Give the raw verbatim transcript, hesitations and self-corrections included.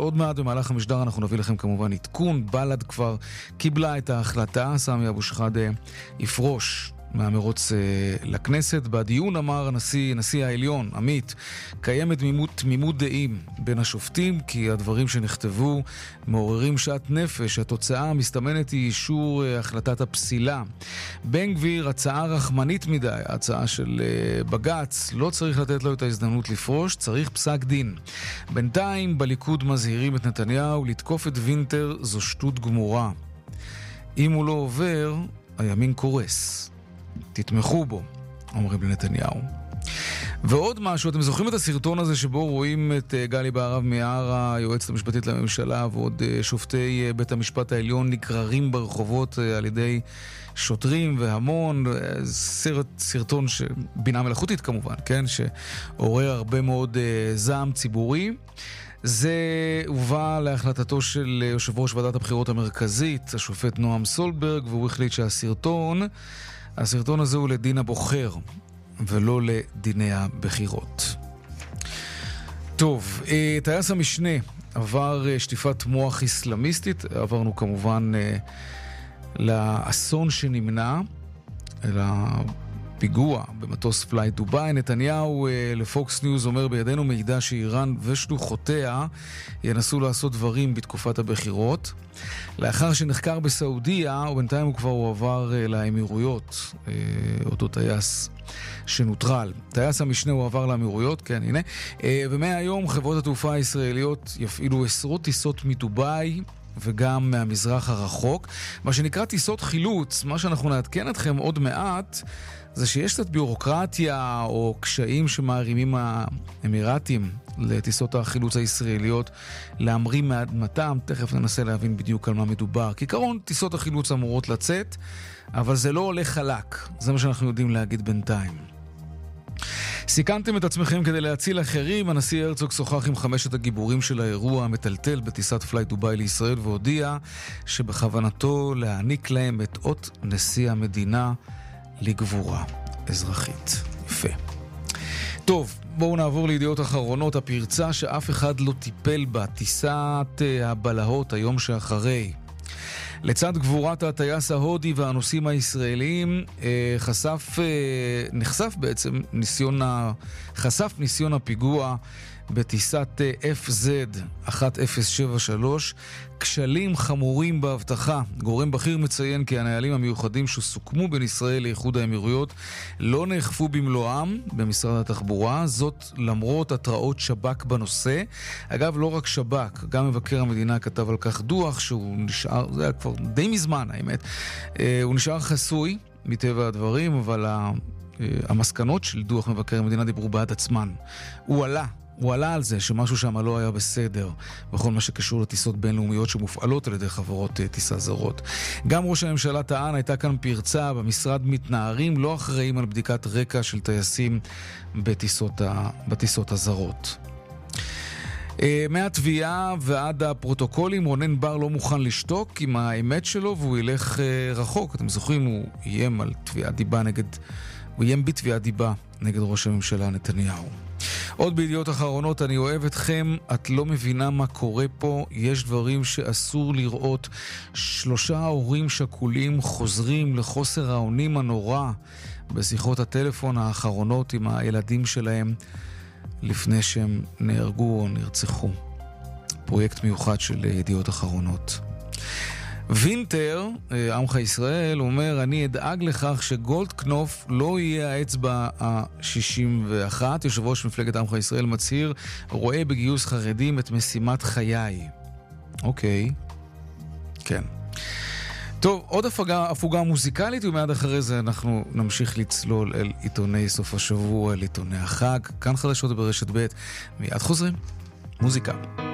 עוד מעט במהלך המשדר אנחנו נביא לכם כמובן עדכון. בל"ד כבר קיבלה את ההחלטה, סמי אבו שחאדה יפרוש מהמרוץ לכנסת. בדיון אמר הנשיא, נשיא העליון, עמית, קיימת תמימות, תמימות דעים בין השופטים, כי הדברים שנכתבו מעוררים שאט נפש. התוצאה המסתמנת היא אישור החלטת הפסילה. בן גביר, הצעה רחמנית מדי, הצעה של בג"ץ, לא צריך לתת לו את ההזדמנות לפרוש, צריך פסק דין. בינתיים בליכוד מזהירים את נתניהו, לתקוף את וינטר זו שטות גמורה. אם הוא לא עובר, הימין קורס. תתמכו בו, אומרים לנתניהו. ועוד משהו, אתם זוכרים את הסרטון הזה שבו רואים את גלי בהרב מיארה, היועצת המשפטית לממשלה, ועוד שופטי בית המשפט העליון נקררים ברחובות על ידי שוטרים והמון, סרט, סרטון שבינה מלאכותית כמובן, כן? שעורר הרבה מאוד זעם ציבורי. זה הובא להחלטתו של יושב ראש ועדת הבחירות המרכזית, השופט נועם סולברג, והוא החליט שהסרטון הסרטון הזה הוא לדין הבוחר ולא לדיני הבחירות. טוב, טייס המשנה עבר שטיפת מוח איסלאמיסטית, עברנו כמובן לאסון שנמנע, לפיגוע במטוס פליי דובאי. נתניהו לפוקס ניוז אומר, בידינו מידע שאיראן ושלוחותיה ינסו לעשות דברים בתקופת הבחירות. לאחר שנחקר בסעודיה, ובינתיים הוא כבר הועבר לאמירויות, אותו טייס שנוטרל. טייס המשנה הוא עבר לאמירויות, כן, הנה. ומהיום חברות התעופה הישראליות יפעילו עשרות טיסות מדובאי וגם מהמזרח הרחוק. מה שנקרא טיסות חילוץ, מה שאנחנו נעדכן אתכם עוד מעט, זה שיש קצת ביורוקרטיה או קשיים שמערימים האמירתים לטיסות החילוץ הישראליות להמרים מאדמתם. תכף ננסה להבין בדיוק על מה מדובר. כעיקרון, טיסות החילוץ אמורות לצאת, אבל זה לא הולך חלק. זה מה שאנחנו יודעים להגיד בינתיים. סיכנתם את עצמכם כדי להציל אחרים. הנשיא הרצוג שוחח עם חמשת הגיבורים של האירוע המטלטל בטיסת פליי דובאי לישראל, והודיע שבכוונתו להעניק להם את אות נשיא המדינה לגבורה אזרחית. יפה. טוב, בואו נעבור לידיעות אחרונות. הפרצה שאף אחד לא טיפל בה, טיסת הבלהות היום שאחרי. לצד גבורת הטייס ההודי והנוסעים הישראלים, חשף, נחשף בעצם ניסיון, חשף ניסיון הפיגוע בטיסת אף זד אחת אפס שבע שלוש, כשלים חמורים בהבטחה. גורם בכיר מציין כי הנהלים המיוחדים שסוכמו בין ישראל לאיחוד האמירויות לא נאכפו במלואם במשרד התחבורה, זאת למרות התראות שב"כ בנושא. אגב, לא רק שב"כ, גם מבקר המדינה כתב על כך דוח שהוא נשאר, זה היה כבר די מזמן האמת, הוא נשאר חסוי מטבע הדברים, אבל המסקנות של דוח מבקר המדינה דיברו בעד עצמן. הוא עלה הוא עלה על זה שמשהו שם לא היה בסדר בכל מה שקשור לטיסות בינלאומיות שמופעלות על ידי חברות טיסה זרות. גם ראש הממשלה טען, הייתה כאן פרצה, במשרד מתנערים, לא אחראים על בדיקת רקע של טייסים בטיסות, ה... בטיסות הזרות. מהתביעה ועד הפרוטוקולים, רונן בר לא מוכן לשתוק עם האמת שלו והוא ילך רחוק. אתם זוכרים, הוא איים על תביעת דיבה נגד, הוא איים בתביעת דיבה נגד ראש הממשלה נתניהו. עוד בידיעות אחרונות, אני אוהב אתכם, את לא מבינה מה קורה פה, יש דברים שאסור לראות. שלושה הורים שכולים חוזרים לחוסר האונים הנורא בשיחות הטלפון האחרונות עם הילדים שלהם לפני שהם נהרגו או נרצחו. פרויקט מיוחד של ידיעות אחרונות. וינטר, עמך ישראל, אומר, אני אדאג לכך שגולדקנופ לא יהיה האצבע ה-שישים ואחת. יושב ראש מפלגת עמך ישראל מצהיר, רואה בגיוס חרדים את משימת חיי. אוקיי. כן. טוב, עוד הפוגה, הפוגה מוזיקלית, ומיד אחרי זה אנחנו נמשיך לצלול אל עיתוני סוף השבוע, אל עיתוני החג. כאן חדשות ברשת ב', מיד חוזרים. מוזיקה.